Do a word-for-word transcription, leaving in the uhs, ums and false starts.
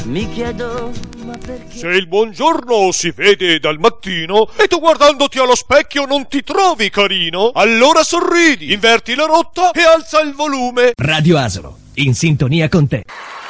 Mi chiedo, ma perché? Se il buongiorno si vede dal mattino e tu guardandoti allo specchio non ti trovi carino, allora sorridi, inverti la rotta e alza il volume. Radio Asolo, in sintonia con te.